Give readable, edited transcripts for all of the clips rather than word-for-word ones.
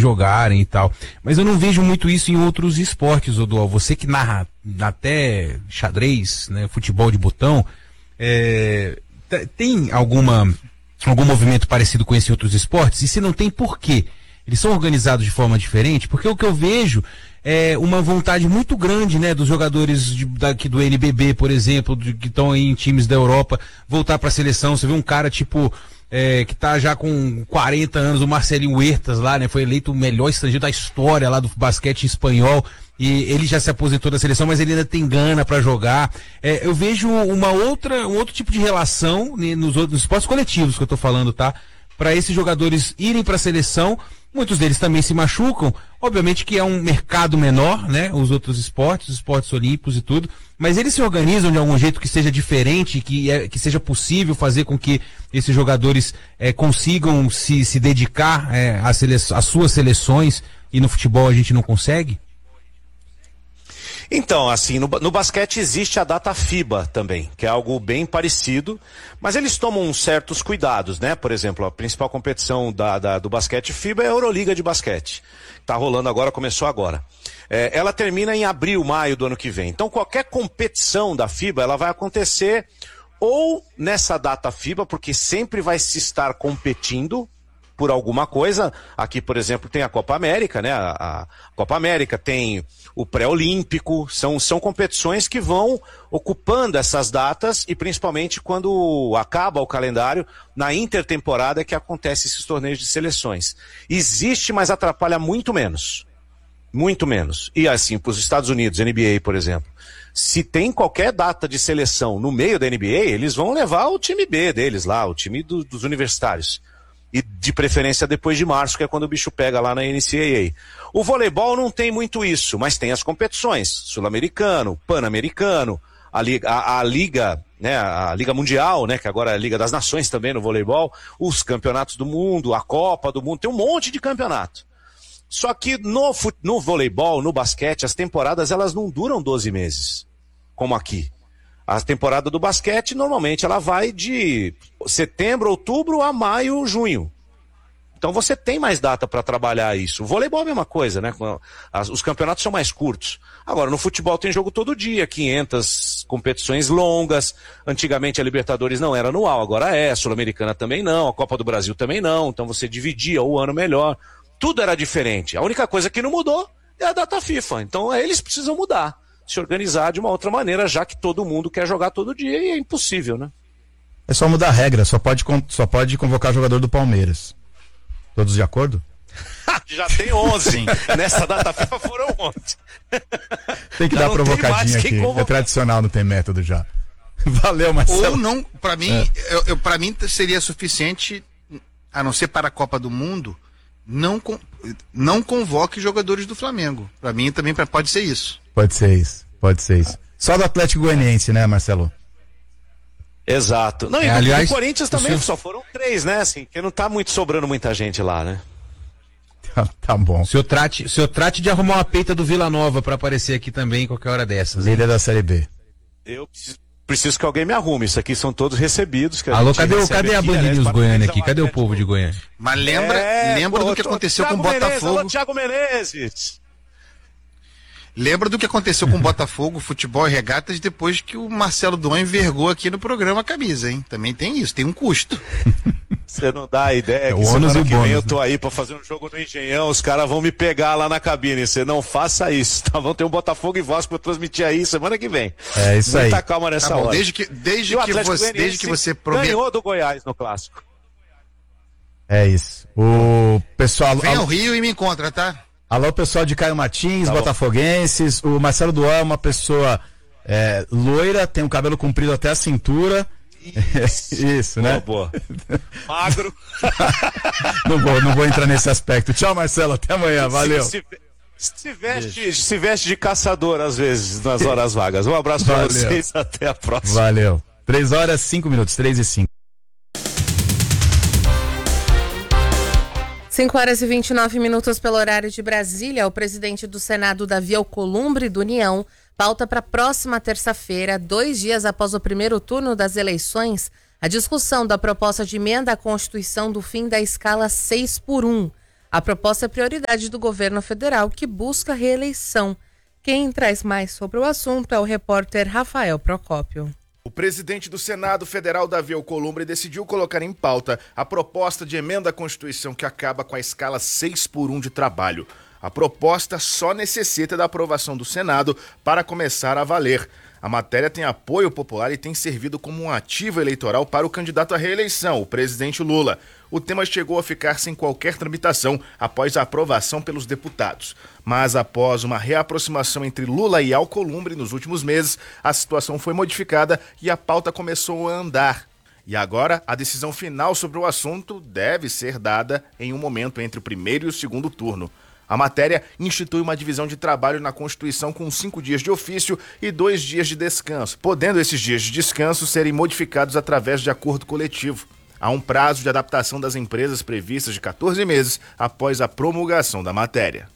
jogarem e tal. Mas eu não vejo muito isso em outros esportes, Odual. Você que narra até xadrez, né, futebol de botão, tem algum movimento parecido com esse em outros esportes? E se não tem, por quê? Eles são organizados de forma diferente? Porque o que eu vejo é uma vontade muito grande, né, dos jogadores daqui do NBB, por exemplo, que estão aí em times da Europa, voltar para a seleção. Você vê um cara tipo que tá já com 40 anos, o Marcelinho Huertas lá, né, foi eleito o melhor estrangeiro da história lá do basquete espanhol, e ele já se aposentou da seleção, mas ele ainda tem gana para jogar. Eu vejo um outro tipo de relação, né, nos esportes coletivos que eu tô falando, tá? Para esses jogadores irem para a seleção. Muitos deles também se machucam, obviamente que é um mercado menor, né, os outros esportes, os esportes olímpicos e tudo, mas eles se organizam de algum jeito que seja diferente, que seja possível fazer com que esses jogadores consigam se dedicar às suas seleções, e no futebol a gente não consegue? Então, assim, no basquete existe a data FIBA também, que é algo bem parecido, mas eles tomam certos cuidados, né? Por exemplo, a principal competição do basquete FIBA é a Euroliga de basquete. Tá rolando agora, começou agora. Ela termina em abril, maio do ano que vem. Então, qualquer competição da FIBA, ela vai acontecer ou nessa data FIBA, porque sempre vai se estar competindo por alguma coisa. Aqui, por exemplo, tem a Copa América, né? A Copa América tem o pré-olímpico, são competições que vão ocupando essas datas, e principalmente quando acaba o calendário, na intertemporada é que acontecem esses torneios de seleções. Existe, mas atrapalha muito menos. Muito menos. E assim, para os Estados Unidos, NBA, por exemplo, se tem qualquer data de seleção no meio da NBA, eles vão levar o time B deles lá, o time dos universitários. E de preferência depois de março, que é quando o bicho pega lá na NCAA. O voleibol não tem muito isso, mas tem as competições, sul-americano, pan-americano, a liga, né, a Liga Mundial, né, que agora é a Liga das Nações também no voleibol, os campeonatos do mundo, a Copa do Mundo, tem um monte de campeonato. Só que no voleibol, no basquete, as temporadas elas não duram 12 meses, como aqui. A temporada do basquete, normalmente, ela vai de setembro, outubro a maio, junho. Então você tem mais data para trabalhar isso. O voleibol é a mesma coisa, né? Os campeonatos são mais curtos. Agora, no futebol tem jogo todo dia, 500 competições longas. Antigamente a Libertadores não era anual, agora é. A Sul-Americana também não, a Copa do Brasil também não. Então você dividia o ano melhor. Tudo era diferente. A única coisa que não mudou é a data FIFA. Então eles precisam mudar, se organizar de uma outra maneira, já que todo mundo quer jogar todo dia e é impossível, né? É só mudar a regra, só pode convocar jogador do Palmeiras. Todos de acordo? Já tem 11. Nessa data FIFA foram 11. Tem que dar provocadinha aqui. É tradicional, não tem método já. Valeu, Marcelo. Ou não, pra mim, pra mim seria suficiente, a não ser para a Copa do Mundo, não convoque jogadores do Flamengo. Pra mim também pode ser isso. Pode ser isso. Só do Atlético Goianiense, né, Marcelo? Exato. Não, e aliás, do Corinthians também só foram 3, né? Assim, porque não tá sobrando muita gente lá, né? Tá bom. O senhor trate de arrumar uma peita do Vila Nova pra aparecer aqui também em qualquer hora dessas. Líder da Série B. Eu preciso que alguém me arrume. Isso aqui são todos recebidos. Alô, cadê a Band News Goiânia aqui? Cadê o povo de Goiânia? Mas lembra do que aconteceu com o Botafogo. Alô, Thiago Menezes. Lembra do que aconteceu com o Botafogo, futebol e regatas, depois que o Marcelo Dom envergou aqui no programa a camisa, hein? Também tem isso, tem um custo. Você não dá ideia que semana que vem eu tô aí pra fazer um jogo no Engenhão, os caras vão me pegar lá na cabine. Você não faça isso, tá? Vão ter um Botafogo e Vasco pra transmitir aí semana que vem. É isso aí. Muita calma nessa hora. Desde que você ganhou do Goiás no Clássico. É isso. O pessoal... Vem ao Rio e me encontra, tá? Alô, pessoal de Caio Martins, botafoguenses. O Marcelo Duan é uma pessoa loira, tem o cabelo comprido até a cintura. Isso, né? Boa. Magro. Não vou entrar nesse aspecto. Tchau, Marcelo, até amanhã, valeu. Se veste de caçador às vezes, nas horas vagas. Um abraço pra vocês, até a próxima. Valeu. 3h05, 3h05. 5h29 pelo horário de Brasília. O presidente do Senado, Davi Alcolumbre, do União, pauta para a próxima terça-feira, 2 dias após o primeiro turno das eleições, a discussão da proposta de emenda à Constituição do fim da escala 6x1. A proposta é prioridade do governo federal, que busca reeleição. Quem traz mais sobre o assunto é o repórter Rafael Procópio. O presidente do Senado Federal, Davi Alcolumbre, decidiu colocar em pauta a proposta de emenda à Constituição que acaba com a escala 6x1 de trabalho. A proposta só necessita da aprovação do Senado para começar a valer. A matéria tem apoio popular e tem servido como um ativo eleitoral para o candidato à reeleição, o presidente Lula. O tema chegou a ficar sem qualquer tramitação após a aprovação pelos deputados. Mas após uma reaproximação entre Lula e Alcolumbre nos últimos meses, a situação foi modificada e a pauta começou a andar. E agora, a decisão final sobre o assunto deve ser dada em um momento entre o primeiro e o segundo turno. A matéria institui uma divisão de trabalho na Constituição com 5 dias de ofício e 2 dias de descanso, podendo esses dias de descanso serem modificados através de acordo coletivo. Há um prazo de adaptação das empresas previstas de 14 meses após a promulgação da matéria.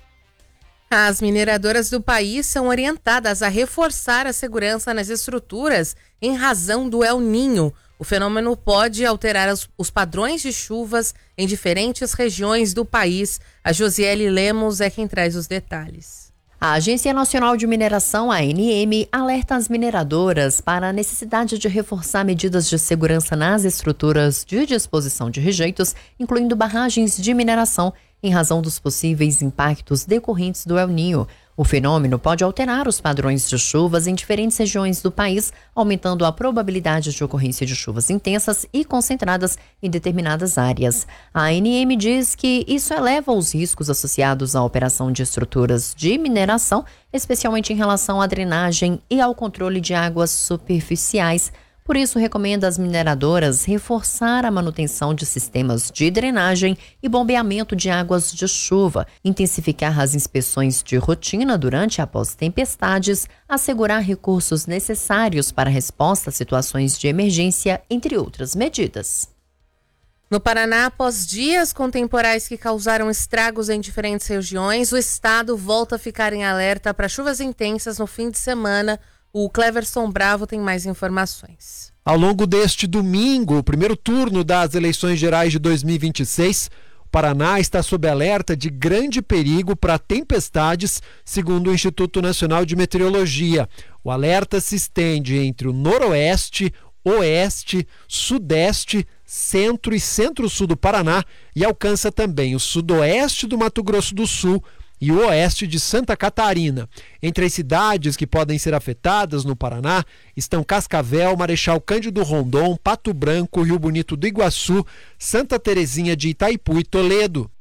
As mineradoras do país são orientadas a reforçar a segurança nas estruturas em razão do El Niño. O fenômeno pode alterar os padrões de chuvas em diferentes regiões do país. A Josiele Lemos é quem traz os detalhes. A Agência Nacional de Mineração, ANM, alerta as mineradoras para a necessidade de reforçar medidas de segurança nas estruturas de disposição de rejeitos, incluindo barragens de mineração, em razão dos possíveis impactos decorrentes do El Niño. O fenômeno pode alterar os padrões de chuvas em diferentes regiões do país, aumentando a probabilidade de ocorrência de chuvas intensas e concentradas em determinadas áreas. A ANM diz que isso eleva os riscos associados à operação de estruturas de mineração, especialmente em relação à drenagem e ao controle de águas superficiais. Por isso, recomenda às mineradoras reforçar a manutenção de sistemas de drenagem e bombeamento de águas de chuva, intensificar as inspeções de rotina durante e após tempestades, assegurar recursos necessários para a resposta a situações de emergência, entre outras medidas. No Paraná, após dias com temporais que causaram estragos em diferentes regiões, o estado volta a ficar em alerta para chuvas intensas no fim de semana. O Cleverson Bravo tem mais informações. Ao longo deste domingo, o primeiro turno das eleições gerais de 2026, o Paraná está sob alerta de grande perigo para tempestades, segundo o Instituto Nacional de Meteorologia. O alerta se estende entre o noroeste, oeste, sudeste, centro e centro-sul do Paraná e alcança também o sudoeste do Mato Grosso do Sul e o oeste de Santa Catarina. Entre as cidades que podem ser afetadas no Paraná estão Cascavel, Marechal Cândido Rondon, Pato Branco, Rio Bonito do Iguaçu, Santa Terezinha de Itaipu e Toledo.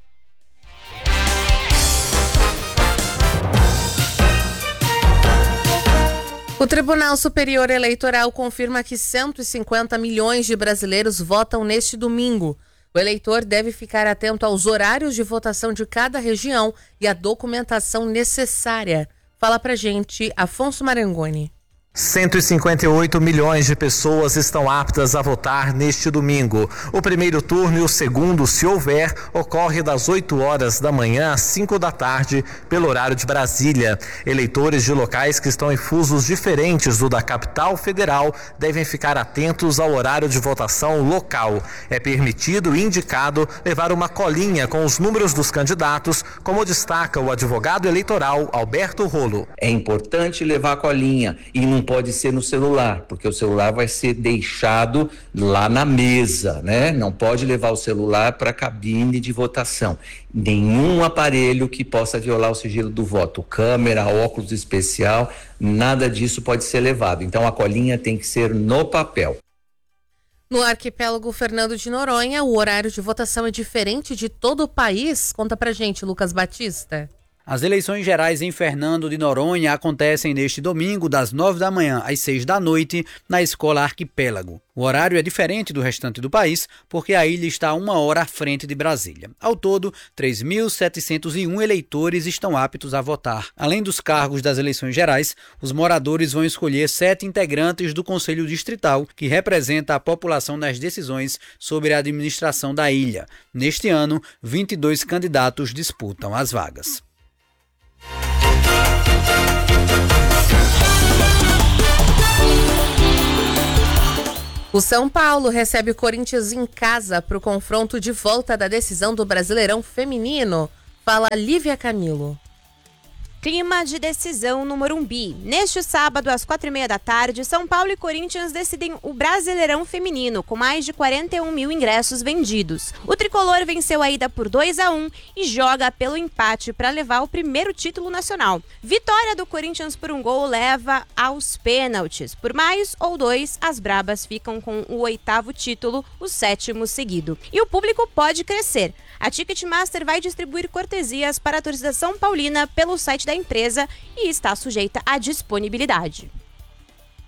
O Tribunal Superior Eleitoral confirma que 150 milhões de brasileiros votam neste domingo. O eleitor deve ficar atento aos horários de votação de cada região e à documentação necessária. Fala pra gente, Afonso Marangoni. 158 milhões de pessoas estão aptas a votar neste domingo. O primeiro turno e o segundo, se houver, ocorre das 8 horas da manhã às 5 da tarde, pelo horário de Brasília. Eleitores de locais que estão em fusos diferentes do da capital federal devem ficar atentos ao horário de votação local. É permitido e indicado levar uma colinha com os números dos candidatos, como destaca o advogado eleitoral Alberto Rolo. É importante levar a colinha e não pode ser no celular, porque o celular vai ser deixado lá na mesa, né? Não pode levar o celular para a cabine de votação. Nenhum aparelho que possa violar o sigilo do voto, câmera, óculos especial, nada disso pode ser levado. Então a colinha tem que ser no papel. No arquipélago Fernando de Noronha, o horário de votação é diferente de todo o país. Conta pra gente, Lucas Batista. As eleições gerais em Fernando de Noronha acontecem neste domingo, das 9 da manhã às 6 da noite, na Escola Arquipélago. O horário é diferente do restante do país, porque a ilha está 1 hora à frente de Brasília. Ao todo, 3.701 eleitores estão aptos a votar. Além dos cargos das eleições gerais, os moradores vão escolher 7 integrantes do Conselho Distrital, que representa a população nas decisões sobre a administração da ilha. Neste ano, 22 candidatos disputam as vagas. O São Paulo recebe o Corinthians em casa para o confronto de volta da decisão do Brasileirão Feminino. Fala Lívia Camilo. Clima de decisão no Morumbi. Neste sábado, às 4h30 São Paulo e Corinthians decidem o Brasileirão Feminino, com mais de 41 mil ingressos vendidos. O tricolor venceu a ida por 2-1 e joga pelo empate para levar o primeiro título nacional. Vitória do Corinthians por 1 gol leva aos pênaltis. Por mais ou 2, as brabas ficam com o 8º título, o 7º seguido. E o público pode crescer. A Ticketmaster vai distribuir cortesias para a torcida São Paulina pelo site da empresa e está sujeita à disponibilidade.